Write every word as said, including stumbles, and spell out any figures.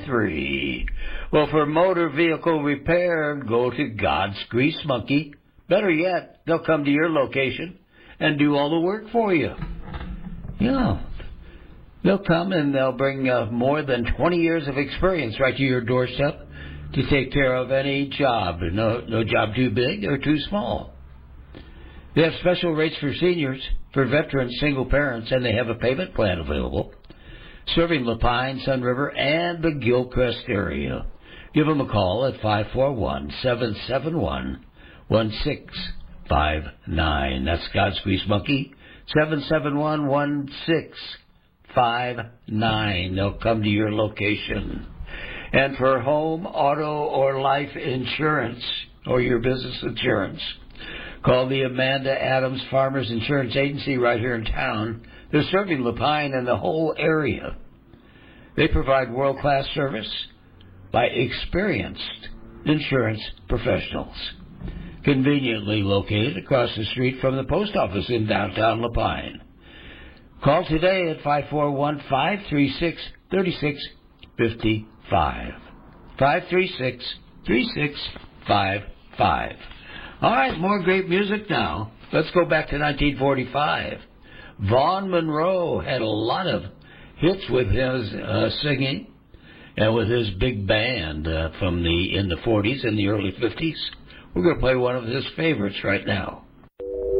three. Well, for motor vehicle repair, go to God's Grease Monkey. Better yet, they'll come to your location and do all the work for you. Yeah. They'll come and they'll bring uh, more than twenty years of experience right to your doorstep to take care of any job. No, no job too big or too small. They have special rates for seniors, for veterans, single parents, and they have a payment plan available, serving Lapine, Sun River, and the Gilcrest area. Give them a call at five four one, seven seven one, one six five nine. That's God's Grease Monkey, seven seven one, one six five nine. They'll come to your location. And for home, auto, or life insurance, or your business insurance, call the Amanda Adams Farmers Insurance Agency right here in town. They're serving Lapine and the whole area. They provide world-class service by experienced insurance professionals, conveniently located across the street from the post office in downtown Lapine. Call today at five four one, five three six, three six five five. five three six, three six five five. All right, more great music now. Let's go back to nineteen forty-five. Vaughn Monroe had a lot of hits with his uh, singing and with his big band uh, from the in the forties and the early fifties. We're going to play one of his favorites right now.